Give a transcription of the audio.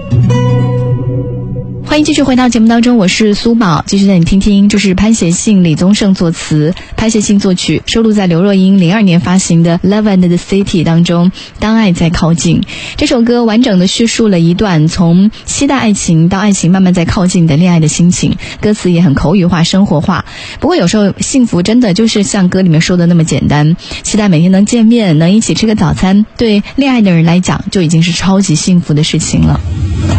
欢迎继续回到节目当中，我是苏宝，继续带你听听，这是潘协信、李宗盛作词，潘协信作曲，收录在刘若英02年发行的 Love and the City 当中，当爱在靠近。这首歌完整的叙述了一段从期待爱情到爱情慢慢在靠近的恋爱的心情，歌词也很口语化生活化。不过有时候幸福真的就是像歌里面说的那么简单，期待每天能见面，能一起吃个早餐，对恋爱的人来讲就已经是超级幸福的事情了。